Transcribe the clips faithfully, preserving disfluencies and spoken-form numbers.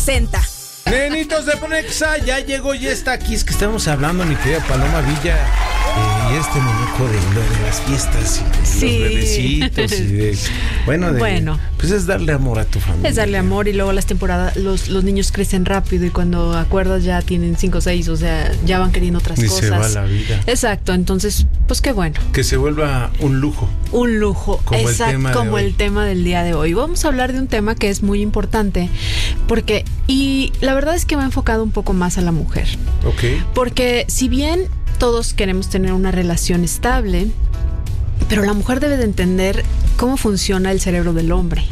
Senta. Nenitos de Ponexa, ya llegó, ya está aquí. Es que estamos hablando, mi querida Paloma Villa, eh, y este muñeco de lo de las fiestas y de Sí. los bebecitos y de, bueno, de, Bueno. pues es darle amor a tu familia. Es darle amor y luego las temporadas, los, los niños crecen rápido y cuando acuerdas ya tienen cinco o seis, o sea, ya van queriendo otras Ni cosas. se va la vida. Exacto, entonces, pues qué bueno. Que se vuelva un lujo. Un lujo, Como el exacto, tema de como hoy. el tema del día de hoy. Vamos a hablar de un tema que es muy importante, porque, y la verdad es que va enfocado un poco más a la mujer. Ok. Porque si bien todos queremos tener una relación estable, pero la mujer debe de entender cómo funciona el cerebro del hombre.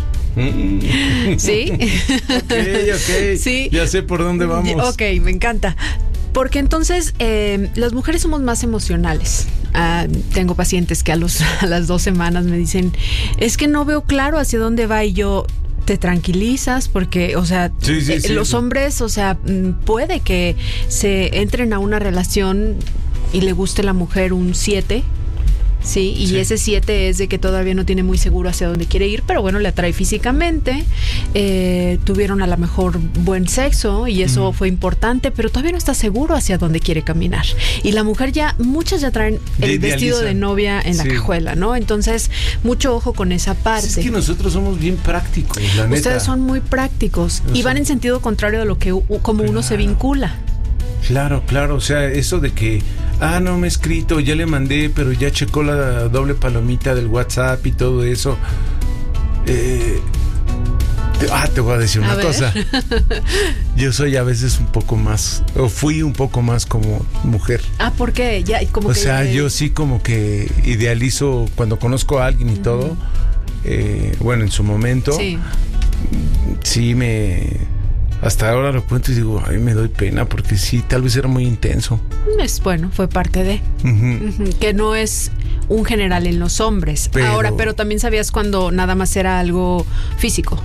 ¿Sí? Ok, ok. Sí. Ya sé por dónde vamos. Ok, me encanta. Porque entonces eh, las mujeres somos más emocionales. Ah, tengo pacientes que a, los, a las dos semanas me dicen, es que no veo claro hacia dónde va, y yo, te tranquilizas porque, o sea, Sí, sí, eh, sí. los hombres, o sea, mm, puede que se entren a una relación y le guste la mujer un siete. Sí, y Sí. ese siete es de que todavía no tiene muy seguro hacia dónde quiere ir, pero bueno, le atrae físicamente, eh, tuvieron a lo mejor buen sexo y eso Mm. fue importante, pero todavía no está seguro hacia dónde quiere caminar. Y la mujer ya, muchas ya traen el Ya vestido de idealizan. novia en la Sí. cajuela, ¿no? Entonces, mucho ojo con esa parte. Es que nosotros somos bien prácticos, la neta. Ustedes son muy prácticos No y sé. van en sentido contrario de lo que u- como uno se Claro. vincula. Claro, claro, o sea, eso de que, ah, no me he escrito, ya le mandé, pero ya checó la doble palomita del WhatsApp y todo eso. Eh, te- ah, te voy a decir A una ver. cosa. Yo soy a veces un poco más, o fui un poco más como mujer. Ah, ¿por qué? Ya, como O que sea, yo sí como que idealizo cuando conozco a alguien y todo. eh, bueno, en su momento, Sí. sí me... Hasta ahora lo cuento y digo, ay, me doy pena porque sí, tal vez era muy intenso. Es bueno, fue parte de. Ujú. Ujú, que no es un general en los hombres. Pero- Ahora, pero también sabías cuando nada más era algo físico.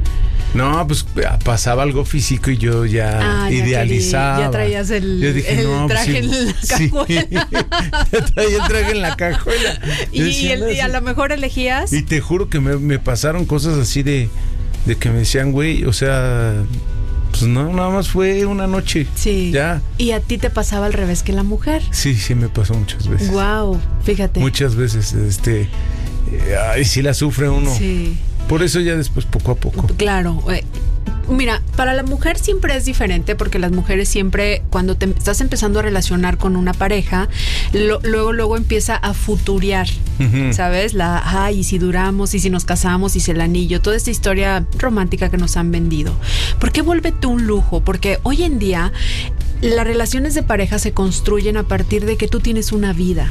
No, pues pasaba algo físico y yo ya Ah, ya idealizaba. quería- ya traías el- Yo dije, el no, pues traje sí, en la sí. cajuela. Ya traía el traje en la cajuela. Y, Yo decía, el- no, y a sí. lo mejor elegías. Y te juro que me, me pasaron cosas así de, de que me decían, güey, o sea, pues no, nada más fue una noche. Sí. Ya. Y a ti te pasaba al revés que la mujer. Sí, sí, me pasó muchas veces. Wow, fíjate. Muchas veces, este, eh, ay, sí la sufre uno. Sí. Por eso ya después, poco a poco. Claro. eh, Mira, para la mujer siempre es diferente porque las mujeres siempre, cuando te estás empezando a relacionar con una pareja, lo- luego, luego empieza a futurear, Ujú. ¿sabes? La, ay, y si duramos, y si nos casamos, y si el anillo, toda esta historia romántica que nos han vendido. ¿Por qué vuélvete un lujo? Porque hoy en día las relaciones de pareja se construyen a partir de que tú tienes una vida.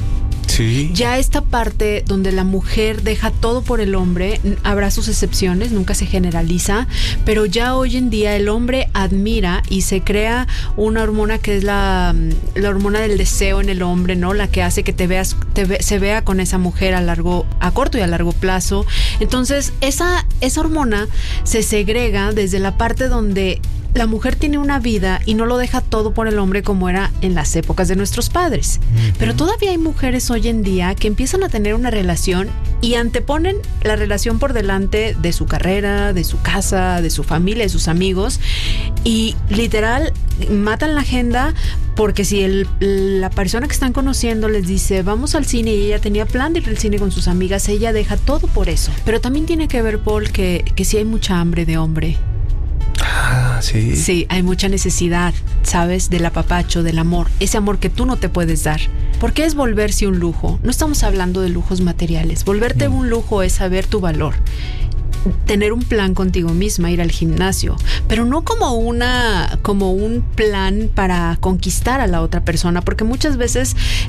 Sí. Ya esta parte donde la mujer deja todo por el hombre, n- habrá sus excepciones, nunca se generaliza, pero ya hoy en día el hombre admira y se crea una hormona que es la, mm, la hormona del deseo en el hombre, ¿no? La que hace que te veas, te ve- se vea con esa mujer a largo, a corto y a largo plazo. Entonces, esa, esa hormona se segrega desde la parte donde la mujer tiene una vida y no lo deja todo por el hombre como era en las épocas de nuestros padres. Pero todavía hay mujeres hoy en día que empiezan a tener una relación y anteponen la relación por delante de su carrera, de su casa, de su familia, de sus amigos, y literal matan la agenda porque si el, la persona que están conociendo les dice vamos al cine y ella tenía plan de ir al cine con sus amigas, ella deja todo por eso. Pero también tiene que ver, Paul, que, que sí hay mucha hambre de hombre. Ah, sí. Sí, hay mucha necesidad, ¿sabes? Del apapacho, del amor. Ese amor que tú no te puedes dar. ¿Por qué es volverse un lujo? No estamos hablando de lujos materiales. Volverte No. un lujo es saber tu valor. Tener un plan contigo misma, ir al gimnasio, pero no como una, como un plan para conquistar a la otra persona, porque muchas veces